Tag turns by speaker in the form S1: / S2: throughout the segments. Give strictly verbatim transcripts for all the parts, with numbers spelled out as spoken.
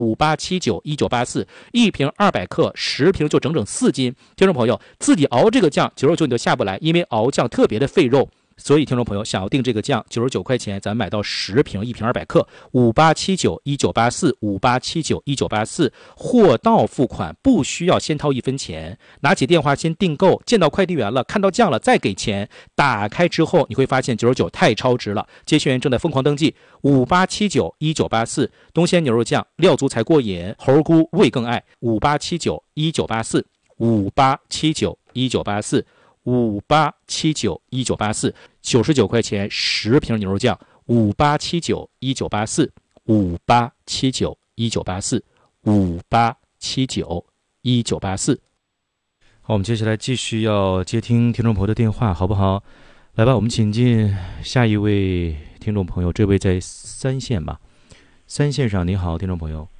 S1: 五八七九一九八四，一瓶二百克，十瓶就整整四斤。听众朋友，自己熬这个酱九十九你都下不来，因为熬酱特别的费肉。所以听众朋友想要订这个酱九十九块钱，咱买到十瓶，一瓶二百克，五八七九一九八四，五八七九一九八四，货到付款，不需要先掏一分钱，拿起电话先订购，见到快递员了，看到酱了再给钱，打开之后你会发现九十九太超值了。接线员正在疯狂登记，五八七九一九八四，东鲜牛肉酱，料足才过瘾，猴菇味更爱，五八七九一九八四，五八七九一九八四。五八七九一九八四，九十九块钱十瓶牛肉酱，五八七九一九八四，五八七九一九八四，五八七九一九八四。好，我们接下来继续要接听听众朋友的电话，好不好？来吧，我们请进下一位听众朋友，这位在三线吧。三线上，你好，听众朋友。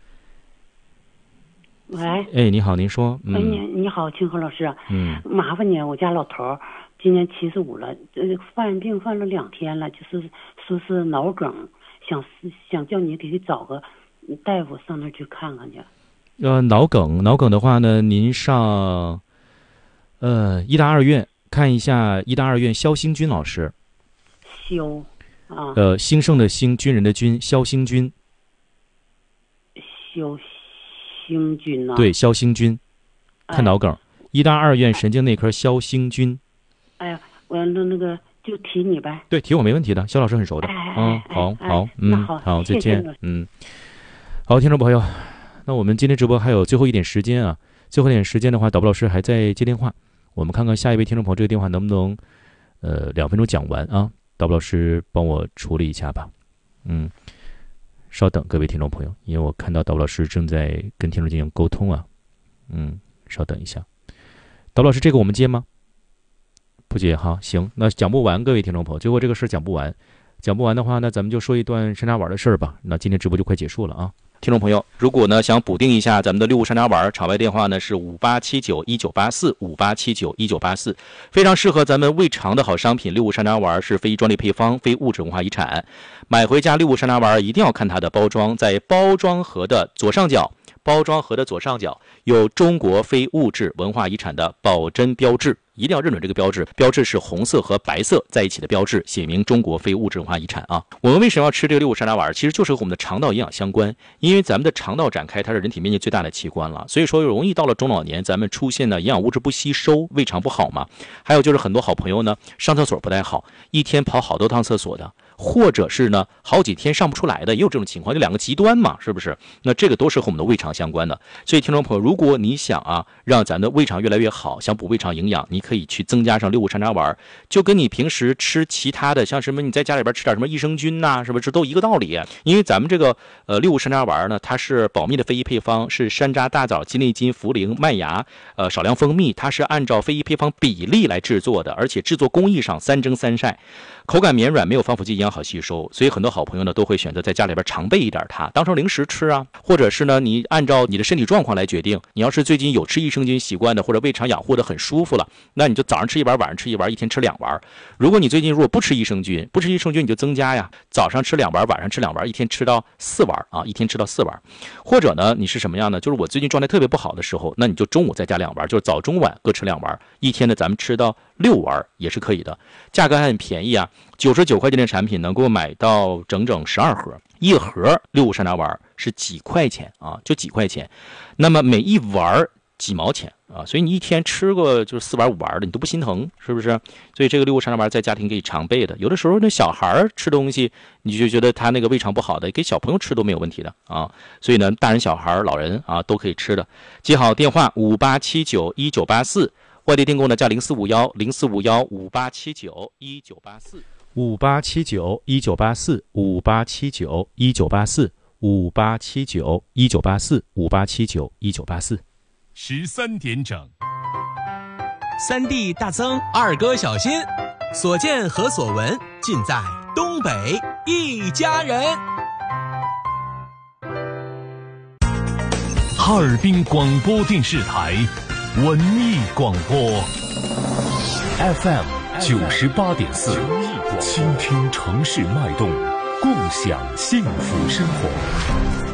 S2: 喂，
S1: 哎，你好，您说。
S2: 嗯、哎，你你好，清河老师。
S1: 嗯，
S2: 麻烦你，我家老头今年七十五了，呃，犯病犯了两天了，就是说是脑梗，想想叫你给他找个大夫上那儿去看看去。
S1: 呃，脑梗，脑梗的话呢，您上呃医大二院看一下医大二院肖兴军老师。
S2: 肖啊。
S1: 呃，兴盛的兴，军人的军，肖兴军。
S2: 肖。兴军呢、啊？
S1: 对，肖兴军，看脑梗，哎、医大二院神经内科肖兴军。
S2: 哎呀，我那那个就提你呗。
S1: 对，提我没问题的，肖老师很熟的。
S2: 哎、
S1: 嗯，好
S2: 哎、
S1: 好，嗯，
S2: 好，
S1: 好，再见。
S2: 谢谢
S1: 嗯，好，听众朋友，那我们今天直播还有最后一点时间啊，最后一点时间的话，导播老师还在接电话，我们看看下一位听众朋友这个电话能不能呃两分钟讲完啊？导播老师帮我处理一下吧。嗯。稍等，各位听众朋友，因为我看到导播老师正在跟听众进行沟通啊，嗯，稍等一下，导播老师，这个我们接吗？不接哈，行，那讲不完，各位听众朋友，最后这个事讲不完，讲不完的话呢，咱们就说一段山楂丸的事儿吧。那今天直播就快结束了啊。听众朋友，如果呢想补订一下咱们的六物山楂丸，场外电话呢是五八七九一九八四，五八七九一九八四，非常适合咱们胃肠的好商品。六物山楂丸是非专利配方，非物质文化遗产。买回家六物山楂丸一定要看它的包装，在包装盒的左上角，包装盒的左上角有中国非物质文化遗产的保真标志。一定要认准这个标志，标志是红色和白色在一起的标志，写明中国非物质文化遗产啊。我们为什么要吃这个六物山楂丸？其实就是和我们的肠道营养相关，因为咱们的肠道展开，它是人体面积最大的器官了，所以说容易到了中老年，咱们出现的营养物质不吸收，胃肠不好嘛。还有就是很多好朋友呢，上厕所不太好，一天跑好多趟厕所的，或者是呢好几天上不出来的，也有这种情况，就两个极端嘛，是不是？那这个都是和我们的胃肠相关的。所以听众朋友，如果你想啊让咱的胃肠越来越好，想补胃肠营养，你可以去增加上六物山楂丸，就跟你平时吃其他的，像什么你在家里边吃点什么益生菌呐、啊，是不是都一个道理？因为咱们这个呃六物山楂丸呢，它是保密的非遗配方，是山楂、大枣、鸡内金、茯苓、麦芽，呃少量蜂蜜，它是按照非遗配方比例来制作的，而且制作工艺上三蒸三晒，口感绵软，没有防腐剂，营养好吸收，所以很多好朋友呢都会选择在家里边常备一点它，当成零食吃啊，或者是呢你按照你的身体状况来决定。你要是最近有吃益生菌习惯的，或者胃肠养护的很舒服了，那你就早上吃一丸，晚上吃一丸，一天吃两丸。如果你最近如果不吃益生菌，不吃益生菌你就增加呀，早上吃两丸，晚上吃两丸，一天吃到四丸啊，一天吃到四丸。或者呢你是什么样呢？就是我最近状态特别不好的时候，那你就中午再加两丸，就是早中晚各吃两丸，一天呢咱们吃到六丸也是可以的，价格还很便宜啊，九十九块钱的产品能够买到整整十二盒，一盒六物山楂丸是几块钱啊，就几块钱，那么每一丸几毛钱啊，所以你一天吃个就是四丸五丸的，你都不心疼，是不是？所以这个六物山楂丸在家庭可以常备的。有的时候那小孩吃东西，你就觉得他那个胃肠不好的，给小朋友吃都没有问题的啊。所以呢，大人小孩老人啊都可以吃的。记好电话五八七九一九八四，外地订购呢加零四五幺零四五幺五八七九一九八四。五八七九一九八四，五八七九一九八四，五八七九一九八四，五八七九一九八四。
S3: 十三点整，
S4: 三弟大增，二哥小新，所见和所闻尽在东北一家人。
S3: 哈尔滨广播电视台文艺广播 F M 九十八点四，倾听城市脉动，共享幸福生活。